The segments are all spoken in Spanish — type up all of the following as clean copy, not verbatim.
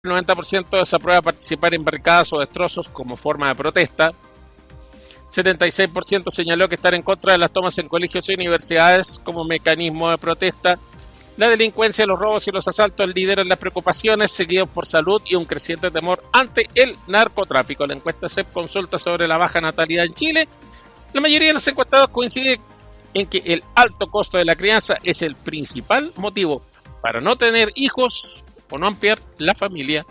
El 90% desaprueba participar en barricadas o destrozos como forma de protesta. 76% señaló que estar en contra de las tomas en colegios y universidades como mecanismo de protesta. La delincuencia, los robos y los asaltos lideran las preocupaciones, seguidos por salud y un creciente temor ante el narcotráfico. La encuesta CEP consulta sobre la baja natalidad en Chile. La mayoría de los encuestados coincide en que el alto costo de la crianza es el principal motivo para no tener hijos o no ampliar la familia.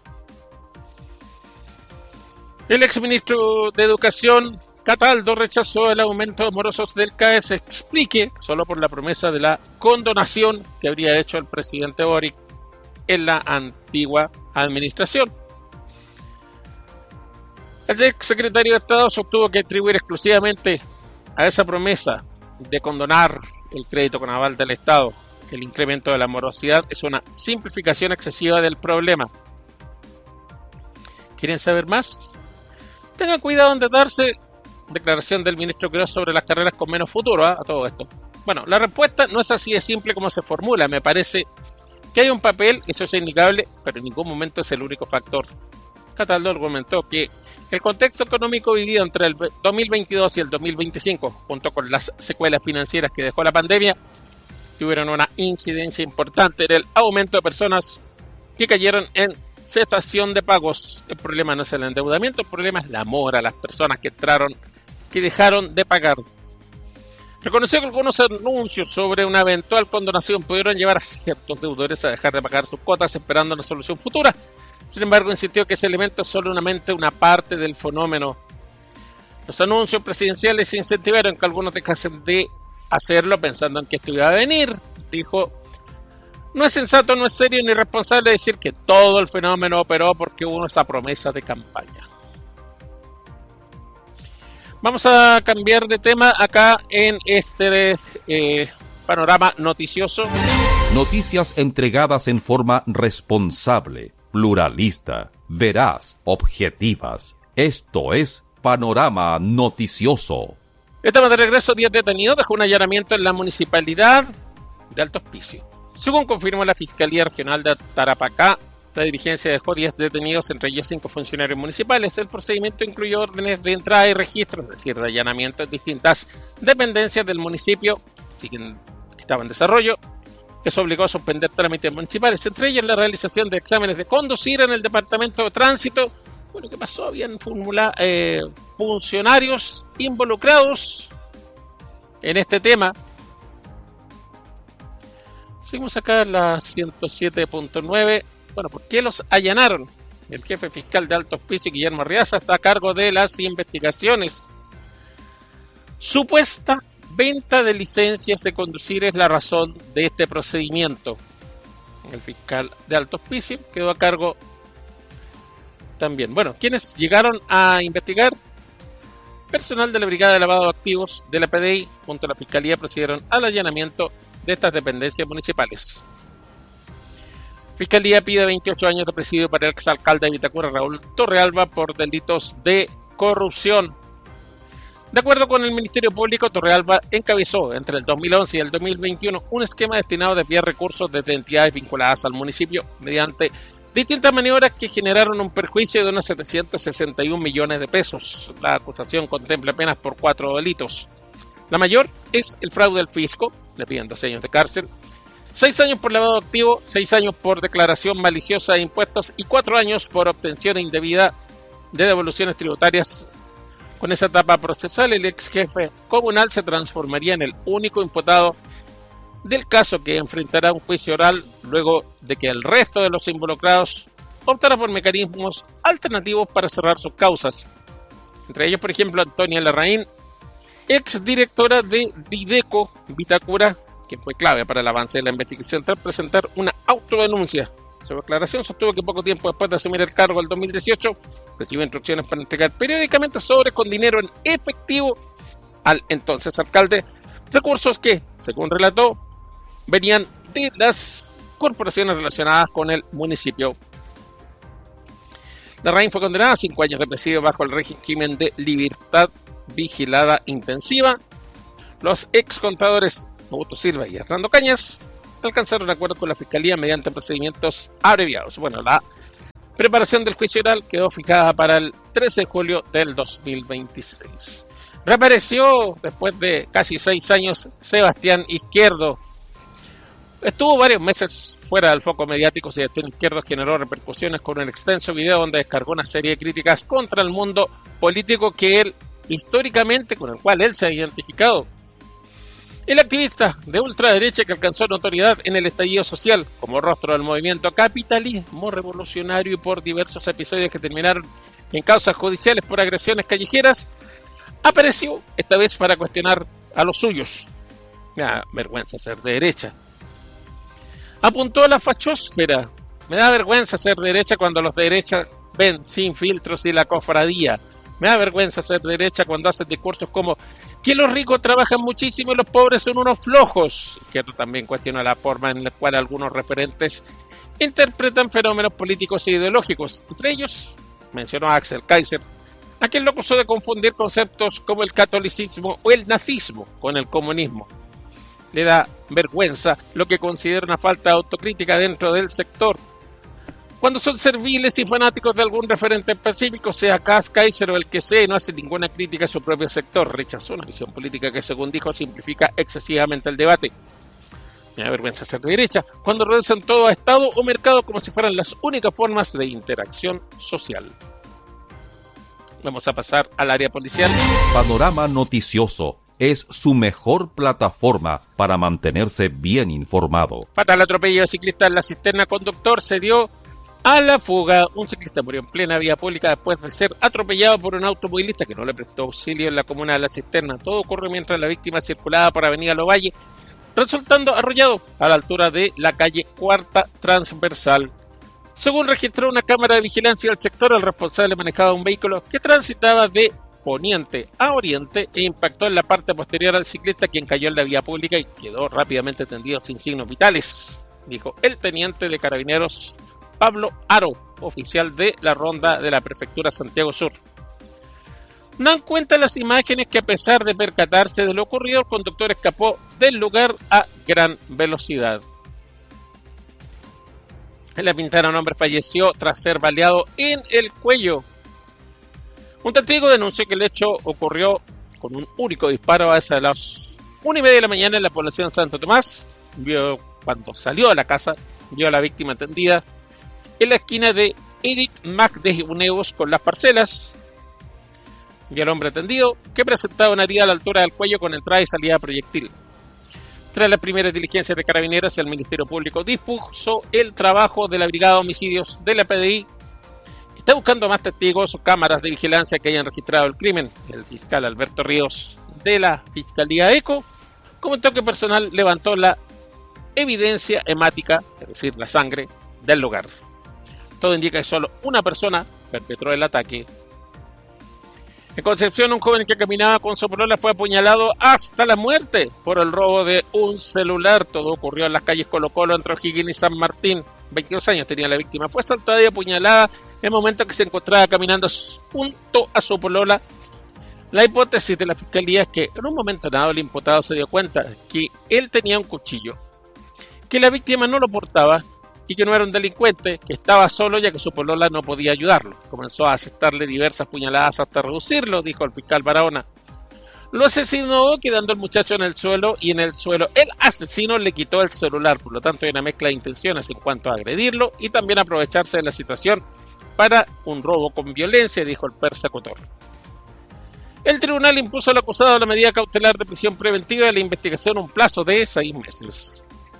El exministro de Educación, Cataldo, rechazó el aumento de morosos del CAE se explique solo por la promesa de la condonación que habría hecho el presidente Boric en la antigua administración. El ex secretario de Estado sostuvo que atribuir exclusivamente a esa promesa de condonar el crédito con aval del Estado el incremento de la morosidad es una simplificación excesiva del problema. ¿Quieren saber más? Tengan cuidado en darse. Declaración del ministro Quirós sobre las carreras con menos futuro, a todo esto. Bueno, la respuesta no es así de simple como se formula. Me parece que hay un papel, eso es indicable, pero en ningún momento es el único factor. Cataldo argumentó que el contexto económico vivido entre el 2022 y el 2025, junto con las secuelas financieras que dejó la pandemia, tuvieron una incidencia importante en el aumento de personas que cayeron en cesación de pagos. El problema no es el endeudamiento, el problema es la mora, las personas que dejaron de pagar. Reconoció que algunos anuncios sobre una eventual condonación pudieron llevar a ciertos deudores a dejar de pagar sus cuotas esperando una solución futura. Sin embargo, insistió que ese elemento es solamente una parte del fenómeno. Los anuncios presidenciales incentivaron que algunos dejasen de hacerlo pensando en que esto iba a venir. Dijo: no es sensato, no es serio ni responsable decir que todo el fenómeno operó porque hubo esa promesa de campaña. Vamos a cambiar de tema acá en este panorama noticioso. Noticias entregadas en forma responsable, pluralista, veraz, objetivas. Esto es Panorama Noticioso. Estamos de regreso. 10 detenidos dejó un allanamiento en la municipalidad de Alto Hospicio. Según confirmó la Fiscalía Regional de Tarapacá, la dirigencia dejó 10 detenidos, entre ellos 5 funcionarios municipales. El procedimiento incluyó órdenes de entrada y registro, es decir, de allanamiento en distintas dependencias del municipio, estaba en desarrollo. Eso obligó a suspender trámites municipales, entre ellos la realización de exámenes de conducir en el departamento de tránsito. Bueno, ¿qué pasó? Habían funcionarios involucrados en este tema. Seguimos acá en la 107.9. Bueno, ¿por qué los allanaron? El jefe fiscal de Alto Hospicio, Guillermo Arriaza, está a cargo de las investigaciones. Supuesta venta de licencias de conducir es la razón de este procedimiento. El fiscal de Alto Hospicio quedó a cargo también. Bueno, ¿quiénes llegaron a investigar? Personal de la Brigada de Lavado de Activos de la PDI junto a la Fiscalía procedieron al allanamiento de estas dependencias municipales. Fiscalía pide 28 años de presidio para el exalcalde de Vitacura, Raúl Torrealba, por delitos de corrupción. De acuerdo con el Ministerio Público, Torrealba encabezó entre el 2011 y el 2021 un esquema destinado a desviar recursos desde entidades vinculadas al municipio mediante distintas maniobras que generaron un perjuicio de unos 761 millones de pesos. La acusación contempla penas por 4 delitos. La mayor es el fraude al fisco, le piden 2 años de cárcel, 6 años por lavado activo, 6 años por declaración maliciosa de impuestos y 4 años por obtención indebida de devoluciones tributarias. Con esa etapa procesal, el ex jefe comunal se transformaría en el único imputado del caso, que enfrentará un juicio oral luego de que el resto de los involucrados optara por mecanismos alternativos para cerrar sus causas. Entre ellos, por ejemplo, Antonia Larraín, ex directora de Dideco Vitacura, que fue clave para el avance de la investigación tras presentar una autodenuncia. Su declaración sostuvo que poco tiempo después de asumir el cargo, el 2018, recibió instrucciones para entregar periódicamente sobres con dinero en efectivo al entonces alcalde, recursos que, según relató, venían de las corporaciones relacionadas con el municipio. Larraín fue condenada a 5 años de presidio bajo el régimen de libertad vigilada intensiva. Los ex contadores Augusto Silva y Hernando Cañas alcanzaron acuerdo con la Fiscalía mediante procedimientos abreviados. Bueno, la Preparación del juicio oral quedó fijada para el 13 de julio del 2026. Reapareció después de casi 6 años Sebastián Izquierdo. Estuvo varios meses fuera del foco mediático. Sebastián Izquierdo generó repercusiones con un extenso video donde descargó una serie de críticas contra el mundo político que él, históricamente, con el cual él se ha identificado. El activista de ultraderecha que alcanzó notoriedad en el estallido social como rostro del movimiento capitalismo revolucionario y por diversos episodios que terminaron en causas judiciales por agresiones callejeras, apareció esta vez para cuestionar a los suyos. Me da vergüenza ser de derecha. Apuntó a la fachosfera. Me da vergüenza ser de derecha cuando los de derecha ven sin filtros y la cofradía. Me da vergüenza ser de derecha cuando hacen discursos como que los ricos trabajan muchísimo y los pobres son unos flojos. Izquierdo también cuestiona la forma en la cual algunos referentes interpretan fenómenos políticos e ideológicos. Entre ellos, mencionó a Axel Kaiser, a quien lo acusó de confundir conceptos como el catolicismo o el nazismo con el comunismo. Le da vergüenza lo que considera una falta de autocrítica dentro del sector. Cuando son serviles y fanáticos de algún referente específico, sea Kaiser o el que sea, y no hace ninguna crítica a su propio sector, rechazó una visión política que, según dijo, simplifica excesivamente el debate. Me da vergüenza ser de derecha cuando reducen todo a Estado o mercado como si fueran las únicas formas de interacción social. Vamos a pasar al área policial. Panorama Noticioso es su mejor plataforma para mantenerse bien informado. Fatal atropello de ciclista en La Cisterna. Conductor se dio a la fuga. Un ciclista murió en plena vía pública después de ser atropellado por un automovilista que no le prestó auxilio en la comuna de La Cisterna. Todo ocurre mientras la víctima circulaba por Avenida Lovalle, resultando arrollado a la altura de la calle Cuarta Transversal. Según registró una cámara de vigilancia del sector, el responsable manejaba un vehículo que transitaba de poniente a oriente e impactó en la parte posterior al ciclista, quien cayó en la vía pública y quedó rápidamente tendido sin signos vitales, dijo el teniente de carabineros Pablo Aro, oficial de la ronda de la prefectura Santiago Sur. Dan cuenta las imágenes que, a pesar de percatarse de lo ocurrido, el conductor escapó del lugar a gran velocidad. En La Pintana, un hombre falleció tras ser baleado en el cuello. Un testigo denunció que el hecho ocurrió con un único disparo a esa de las 1:30 de la mañana en la población Santo Tomás. Cuando salió de la casa, vio a la víctima tendida en la esquina de Edith Mac de Uneus con Las Parcelas. Vio al hombre tendido que presentaba una herida a la altura del cuello con entrada y salida de proyectil. Tras las primeras diligencias de carabineros, el Ministerio Público dispuso el trabajo de la Brigada de Homicidios de la PDI. Está buscando más testigos o cámaras de vigilancia que hayan registrado el crimen. El fiscal Alberto Ríos de la Fiscalía ECO comentó que personal levantó la evidencia hemática, es decir, la sangre, del lugar. Todo indica que solo una persona perpetró el ataque. En Concepción, un joven que caminaba con su polola fue apuñalado hasta la muerte por el robo de un celular. Todo ocurrió en las calles Colo Colo, entre O'Higgins y San Martín. 22 años tenía la víctima. Fue asaltada y apuñalada en el momento que se encontraba caminando junto a su polola. La hipótesis de la fiscalía es que en un momento dado el imputado se dio cuenta que él tenía un cuchillo, que la víctima no lo portaba y que no era un delincuente, que estaba solo ya que su polola no podía ayudarlo. Comenzó a asestarle diversas puñaladas hasta reducirlo, dijo el fiscal Barahona. Lo asesinó quedando el muchacho en el suelo, y en el suelo el asesino le quitó el celular. Por lo tanto hay una mezcla de intenciones en cuanto a agredirlo y también aprovecharse de la situación para un robo con violencia, dijo el persecutor. El tribunal impuso al acusado la medida cautelar de prisión preventiva y la investigación un plazo de 6 meses.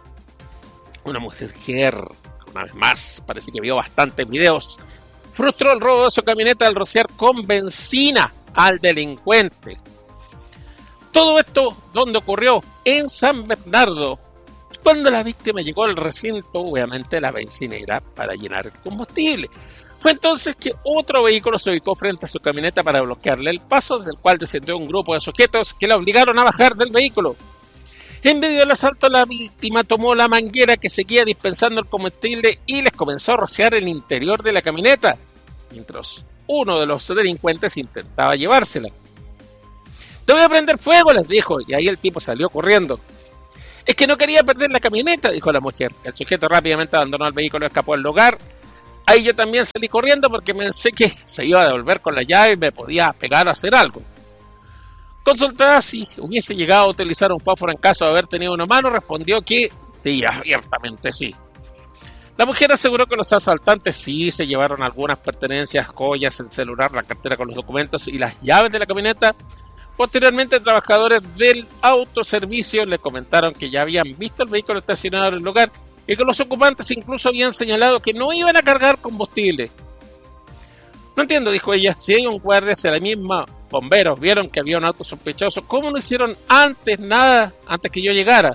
Una mujer, una vez más, parece que vio bastantes videos, frustró el robo de su camioneta al rociar con benzina al delincuente. Todo esto, ¿dónde ocurrió? En San Bernardo. Cuando la víctima llegó al recinto, obviamente la bencinera para llenar el combustible. Fue entonces que otro vehículo se ubicó frente a su camioneta para bloquearle el paso, desde el cual descendió un grupo de sujetos que la obligaron a bajar del vehículo. En medio del asalto, la víctima tomó la manguera que seguía dispensando el combustible y les comenzó a rociar el interior de la camioneta, mientras uno de los delincuentes intentaba llevársela. «Te voy a prender fuego», les dijo, y ahí el tipo salió corriendo. «Es que no quería perder la camioneta», dijo la mujer. El sujeto rápidamente abandonó el vehículo y escapó del lugar. Ahí yo también salí corriendo porque pensé que se iba a devolver con la llave y me podía pegar a hacer algo. Consultada si hubiese llegado a utilizar un fósforo en caso de haber tenido una mano, respondió que sí, abiertamente sí. La mujer aseguró que los asaltantes sí se llevaron algunas pertenencias, joyas, el celular, la cartera con los documentos y las llaves de la camioneta. Posteriormente, trabajadores del autoservicio le comentaron que ya habían visto el vehículo estacionado en el lugar y que los ocupantes incluso habían señalado que no iban a cargar combustible. No entiendo, dijo ella, si hay un guardia de la misma bomberos vieron que había un auto sospechoso, ¿cómo no hicieron nada antes que yo llegara?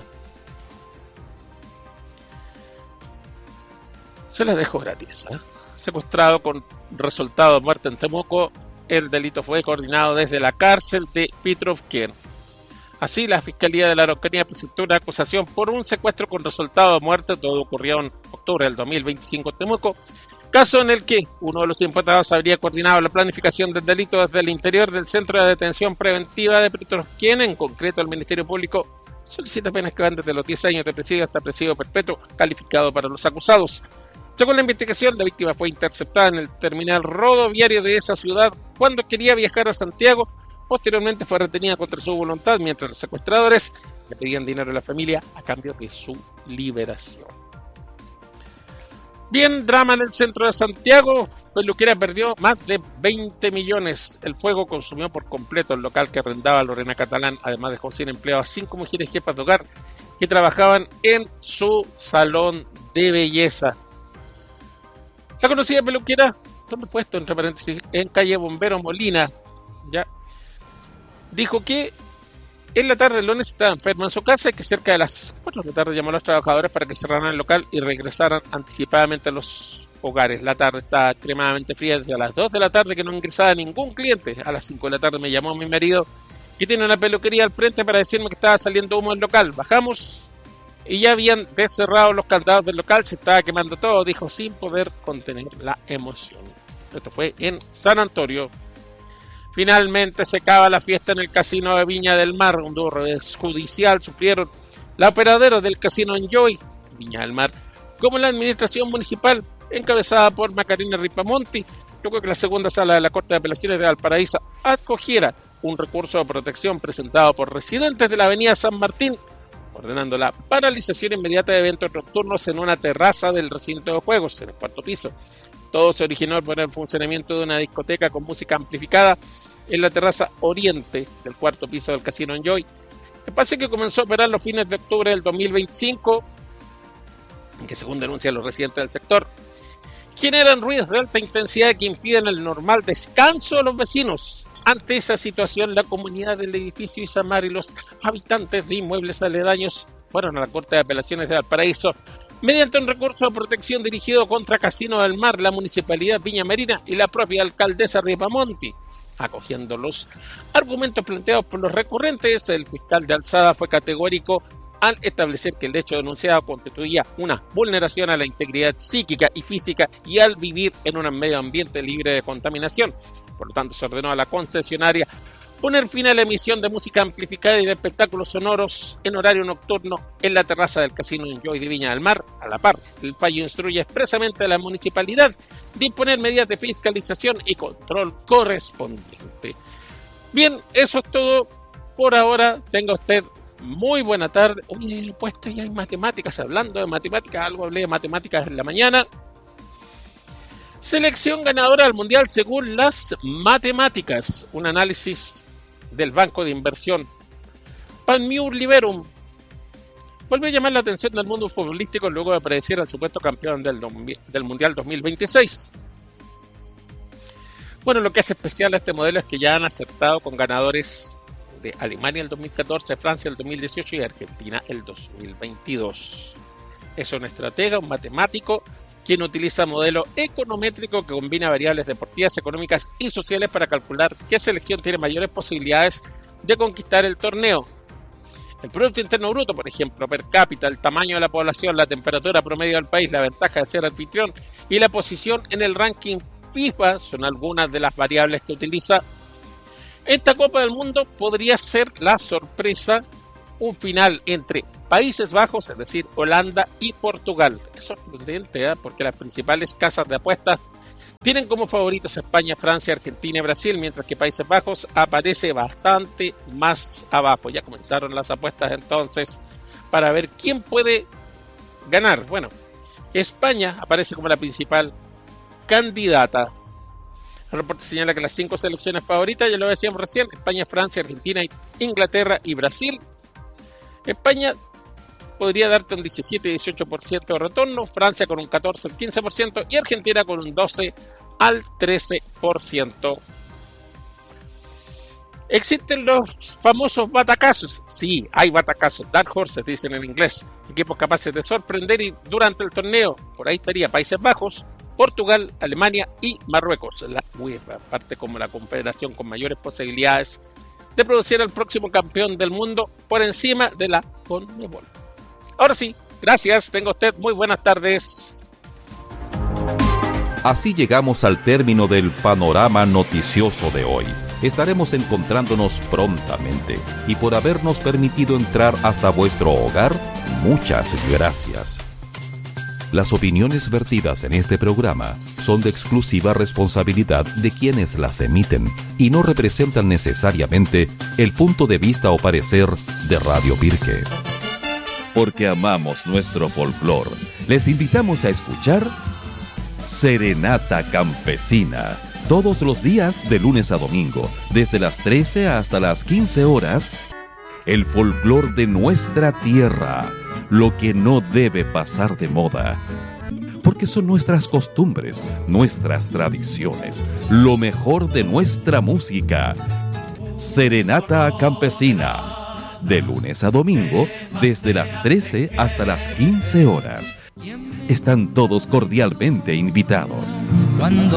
Se les dejó gratis, ¿eh? Secuestrado con resultado de muerte en Temuco, el delito fue coordinado desde la cárcel de Petrovken. Así, la Fiscalía de la Araucanía presentó una acusación por un secuestro con resultado de muerte. Todo ocurrió en octubre del 2025 en Temuco, caso en el que uno de los imputados habría coordinado la planificación del delito desde el interior del Centro de Detención Preventiva de Petrovken. En concreto, el Ministerio Público solicita penas que van desde los 10 años de presidio hasta presidio perpetuo calificado para los acusados. Según la investigación, la víctima fue interceptada en el terminal rodoviario de esa ciudad cuando quería viajar a Santiago. Posteriormente fue retenida contra su voluntad, mientras los secuestradores le pedían dinero a la familia a cambio de su liberación. Bien, drama en el centro de Santiago. Peluquera perdió más de 20 millones. El fuego consumió por completo el local que arrendaba Lorena Catalán. Además dejó sin empleo a 5 mujeres jefas de hogar que trabajaban en su salón de belleza. La conocida peluquera, ¿dónde fue esto? Entre paréntesis, en calle Bombero Molina, ya, dijo que en la tarde el lunes estaba enferma en su casa y que cerca de las 4 de la tarde llamó a los trabajadores para que cerraran el local y regresaran anticipadamente a los hogares. La tarde estaba extremadamente fría, desde las 2 de la tarde que no ingresaba ningún cliente. A las 5 de la tarde me llamó mi marido, que tiene una peluquería al frente, para decirme que estaba saliendo humo del local. Bajamos y ya habían descerrado los candados del local, se estaba quemando todo, dijo, sin poder contener la emoción. Esto fue en San Antonio. Finalmente se acaba la fiesta en el casino de Viña del Mar. Un duro revés judicial sufrieron la operadora del casino Enjoy, Viña del Mar, como la administración municipal, encabezada por Macarena Ripamonti, luego que la segunda sala de la Corte de Apelaciones de Valparaíso acogiera un recurso de protección presentado por residentes de la avenida San Martín, ordenando la paralización inmediata de eventos nocturnos en una terraza del recinto de juegos, en el 4º piso. Todo se originó por el funcionamiento de una discoteca con música amplificada en la terraza oriente del 4º piso del Casino Enjoy. Espacio que comenzó a operar los fines de octubre del 2025, en que, según denuncian los residentes del sector, generan ruidos de alta intensidad que impiden el normal descanso de los vecinos. Ante esa situación, la comunidad del edificio Isamar y los habitantes de inmuebles aledaños fueron a la Corte de Apelaciones de Valparaíso mediante un recurso de protección dirigido contra Casino del Mar, la Municipalidad Viña Marina y la propia alcaldesa Ripamonti. Acogiendo los argumentos planteados por los recurrentes, el fiscal de alzada fue categórico al establecer que el hecho denunciado constituía una vulneración a la integridad psíquica y física y al vivir en un medio ambiente libre de contaminación. Por lo tanto, se ordenó a la concesionaria poner fin a la emisión de música amplificada y de espectáculos sonoros en horario nocturno en la terraza del Casino Enjoy de Viña del Mar. A la par, el fallo instruye expresamente a la municipalidad de imponer medidas de fiscalización y control correspondiente. Bien, eso es todo por ahora. Tenga usted muy buena tarde. Oye, pues ya hay matemáticas. Hablando de matemáticas, algo hablé de matemáticas en la mañana. Selección ganadora del Mundial según las matemáticas. Un análisis del banco de inversión Panmure Liberum vuelve a llamar la atención del mundo futbolístico luego de predecir al supuesto campeón del Mundial 2026. Bueno, lo que hace especial a este modelo es que ya han acertado con ganadores de Alemania el 2014, Francia el 2018 y Argentina el 2022. Es un estratega, un matemático, quien utiliza modelo econométrico que combina variables deportivas, económicas y sociales para calcular qué selección tiene mayores posibilidades de conquistar el torneo. El Producto Interno Bruto, por ejemplo, per cápita, el tamaño de la población, la temperatura promedio del país, la ventaja de ser anfitrión y la posición en el ranking FIFA son algunas de las variables que utiliza. Esta Copa del Mundo podría ser la sorpresa un final entre Países Bajos, es decir, Holanda y Portugal. Es sorprendente, porque las principales casas de apuestas tienen como favoritos España, Francia, Argentina y Brasil, mientras que Países Bajos aparece bastante más abajo. Ya comenzaron las apuestas entonces para ver quién puede ganar. Bueno, España aparece como la principal candidata. El reporte señala que las 5 selecciones favoritas, ya lo decíamos recién, España, Francia, Argentina, Inglaterra y Brasil. España podría darte un 17-18% de retorno, Francia con un 14 al 15% y Argentina con un 12 al 13%. ¿Existen los famosos batacazos? Sí, hay batacazos, dark horses dicen en inglés, equipos capaces de sorprender y durante el torneo. Por ahí estaría Países Bajos, Portugal, Alemania y Marruecos. La UEFA, parte como la confederación con mayores posibilidades de producir al próximo campeón del mundo por encima de la CONMEBOL. Ahora sí, gracias, tenga usted muy buenas tardes. Así llegamos al término del panorama noticioso de hoy. Estaremos encontrándonos prontamente y por habernos permitido entrar hasta vuestro hogar, muchas gracias. Las opiniones vertidas en este programa son de exclusiva responsabilidad de quienes las emiten y no representan necesariamente el punto de vista o parecer de Radio Pirque. Porque amamos nuestro folclore, les invitamos a escuchar Serenata Campesina, todos los días de lunes a domingo, desde las 13 hasta las 15 horas, el folclore de nuestra tierra, lo que no debe pasar de moda, porque son nuestras costumbres, nuestras tradiciones, lo mejor de nuestra música. Serenata Campesina, de lunes a domingo, desde las 13 hasta las 15 horas. Están todos cordialmente invitados.